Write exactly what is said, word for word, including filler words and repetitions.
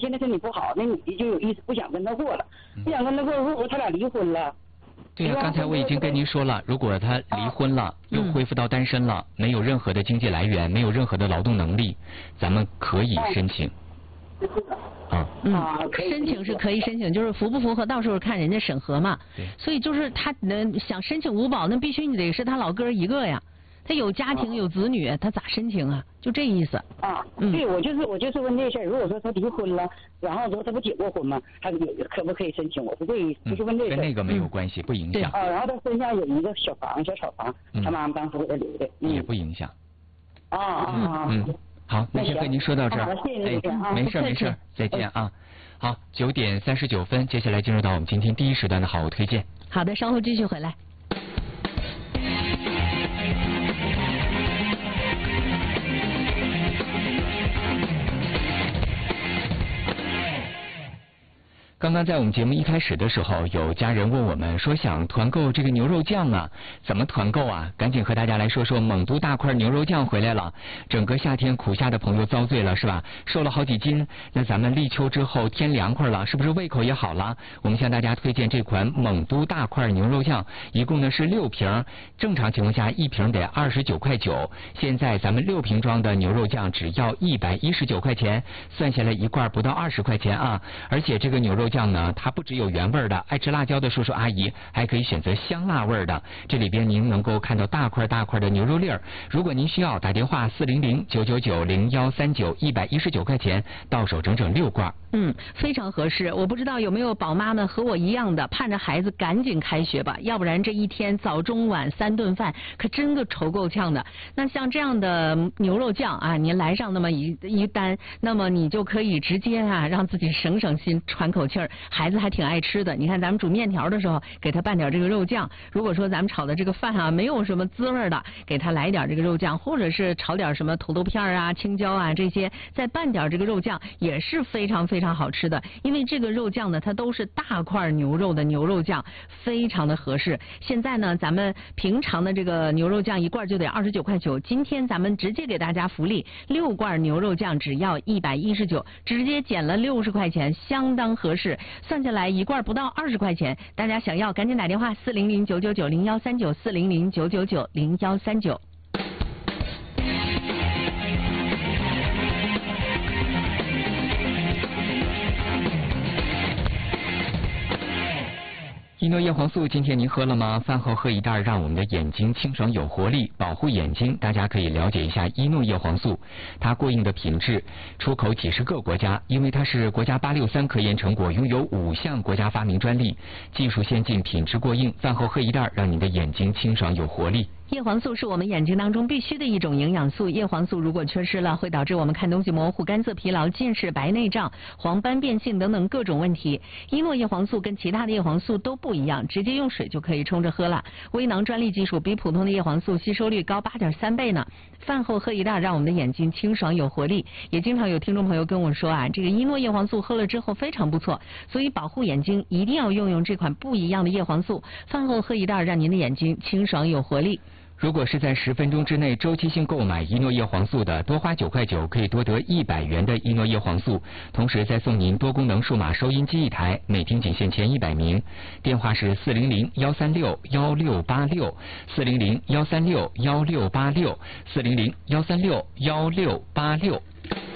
现在身体不好，那女的就有意思不想跟他过了，不想跟他过，如果他俩离婚了。 对呀、啊，刚才我已经跟您说了，如果他离婚了，又恢复到单身了，嗯、没有任何的经济来源，没有任何的劳动能力，咱们可以申请。 啊，嗯，申请是可以申请，就是符不符合，到时候看人家审核嘛。 对。 所以就是他能想申请五保，那必须你得是他老哥一个呀。他有家庭有子女，他咋申请啊？就这意思。 啊，嗯、对，我就是我就是问这事儿。如果说他离婚了，然后说他不结过婚吗？他可不可以申请？我是这意思，就是问这事。 跟那个没有关系，嗯、不影响。 啊，然后他身上有一个小房，小草房，嗯、他妈妈当时给他留的，嗯、 也不影响。 啊啊啊！ 嗯，好，那先和您说到这儿。 好，谢谢您啊， 没事没事，再见啊。好，九点三十九分，接下来进入到我们今天第一时段的好物推荐。 好的，稍后继续回来。 刚刚在我们节目一开始的时候，有家人问我们说想团购这个牛肉酱啊，怎么团购啊？赶紧和大家来说说，蒙都大块牛肉酱回来了，整个夏天苦夏的朋友遭罪了是吧？瘦了好几斤，那咱们立秋之后天凉快了，是不是胃口也好了？我们向大家推荐这款蒙都大块牛肉酱，一共呢是六瓶，正常情况下一瓶得二十九块九，现在咱们六瓶装的牛肉酱只要一百一十九块钱，算下来一罐不到二十块钱啊！而且这个牛肉酱呢，它不只有原味的，爱吃辣椒的叔叔阿姨还可以选择香辣味的。这里边您能够看到大块大块的牛肉粒儿。如果您需要，打电话四零零九九九零幺三九，一百一十九块钱，到手整整六罐。 嗯，非常合适。我不知道有没有宝妈们和我一样的，盼着孩子赶紧开学吧，要不然这一天早中晚三顿饭可真个愁够呛的。那像这样的牛肉酱啊，您来上那么一一单，那么你就可以直接啊让自己省省心，喘口气儿。孩子还挺爱吃的。你看咱们煮面条的时候，给他拌点这个肉酱；如果说咱们炒的这个饭啊没有什么滋味的，给他来点这个肉酱，或者是炒点什么土豆片啊、青椒啊这些，再拌点这个肉酱，也是非常非常好吃的。因为这个肉酱呢，它都是大块牛肉的牛肉酱，非常的合适。现在呢，咱们平常的这个牛肉酱一罐就得二十九块九，今天咱们直接给大家福利，六罐牛肉酱只要一百一十九，直接减了六十块钱，相当合适。算下来一罐不到二十块钱，大家想要赶紧打电话四零零九九九零幺三九四零零九九九零幺三九。 一诺叶黄素今天您喝了吗？饭后喝一袋，让我们的眼睛清爽有活力，保护眼睛。大家可以了解一下一诺叶黄素，它过硬的品质，出口几十个国家，因为它是国家八六三科研成果，拥有五项国家发明专利，技术先进，品质过硬。饭后喝一袋，让你的眼睛清爽有活力。 叶黄素是我们眼睛当中必须的一种营养素，叶黄素如果缺失了，会导致我们看东西模糊、干涩、疲劳、近视、白内障、黄斑变性等等各种问题。一诺叶黄素跟其他的叶黄素都不一样，直接用水就可以冲着喝了。微囊专利技术，比普通的叶黄素吸收率高八点三倍呢。饭后喝一袋，让我们的眼睛清爽有活力。也经常有听众朋友跟我说啊，这个一诺叶黄素喝了之后非常不错，所以保护眼睛一定要用用这款不一样的叶黄素。饭后喝一袋，让您的眼睛清爽有活力。 如果是在十分钟之内周期性购买一诺叶黄素的，多花九块九可以多得一百元的一诺叶黄素，同时再送您多功能数码收音机一台，每天仅限前一百名。电话是四零零幺三六幺六八六，四零零幺三六幺六八六，四零零幺三六幺六八六。